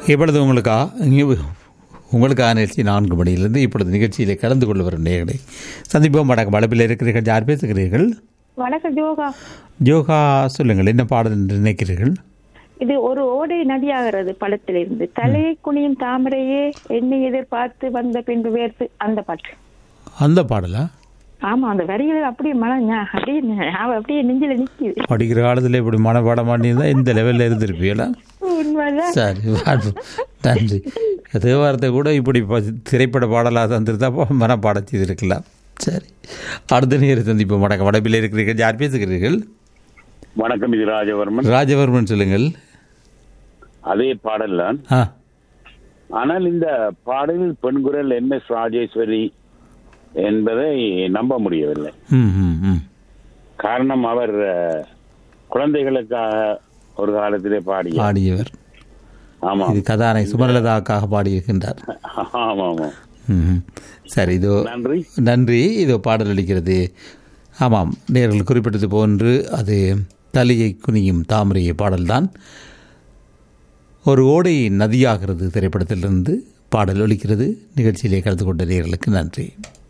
இப்பொழுது உங்களுக்கான நிகழ்ச்சி 4 மணியிலிருந்து இப்பொழுது நிகழ்ச்சியிலே கலந்து கொள்ள வரும் நேர்களை சந்திப்போம். வணக்கம். வளப்பில் இருக்கிறீர்கள். யார் பேசுகிறீர்கள்? வணக்கம் ஜோகா. ஜோகா, சொல்லுங்கள், என்ன பாடல் என்று நினைக்கிறீர்கள்? இது ஒரு ஓடை நதியாகிறது படத்திலிருந்து. தலையை குனியும் தாமரையே என்னை எதிர்பார்த்து வந்த பின்பு வேர்த்து, அந்த பாட்டு. அந்த பாடலா? ஆமா, அந்த வரிகள் அப்படியே அப்படியே நெஞ்சில நிக்குது. படிக்கிற காலத்தில் இப்படி மனப்பாடம் பண்ணியிருந்தா இந்த லெவலில் இருந்திருப்பீங்களா? உண்மைதான். சரி, நன்றி. தேவாரத்தை கூட இப்படி திரைப்பட பாடலாக தந்திருந்தா மனப்பாடம் செய்திருக்கலாம். சரி, அடுத்த நேரம் சந்திப்போம். வணக்கம். வடப்பில் இருக்கிறீர்கள். யார் பேசுகிறீர்கள்? வணக்கம், இது ராஜவர்மன். ராஜவர்மன், சொல்லுங்கள். அதே பாடல் தான். ஆனால் இந்த பாடலில் பெண்குரல் MS ராஜேஸ்வரி என்பதை நம்ப முடியவில்லை. காரணம், அவர் குழந்தைகளுக்காக ஒரு காலத்திலே பாடியவர். ஆமா, இது கதாநாயகி சுமலதாக்காக பாடியிருக்கின்றார். ஆமா ஆமா. சரி, இதோ நன்றி. இதோ பாடல் அளிக்கிறது. ஆமாம், நேர்கள் குறிப்பிட்டது போன்று அது தலையை குனியும் தாமரையை பாடல்தான். ஒரு ஓடை நதியாகிறது திரைப்படத்திலிருந்து பாடல் ஒலிக்கிறது. நிகழ்ச்சியிலே கலந்து கொண்ட நேர்களுக்கு நன்றி.